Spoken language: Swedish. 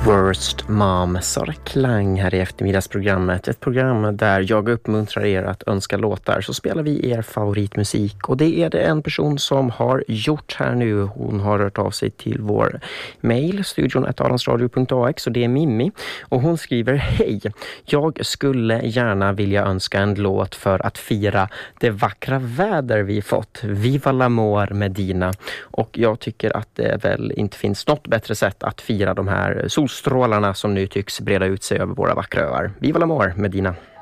Worst Mom, Sara Klang här i eftermiddagsprogrammet. Ett program där jag uppmuntrar er att önska låtar, så spelar vi er favoritmusik. Och det är det en person som har gjort här nu. Hon har rört av sig till vår mail, studion@alansradio.ax, och det är Mimmi. Och hon skriver: hej, jag skulle gärna vilja önska en låt för att fira det vackra väder vi fått. Viva l'amour Medina. Och jag tycker att det väl inte finns något bättre sätt att fira de här solstrålarna som nu tycks breda ut sig över våra vackra öar. Viva l'amour Medina.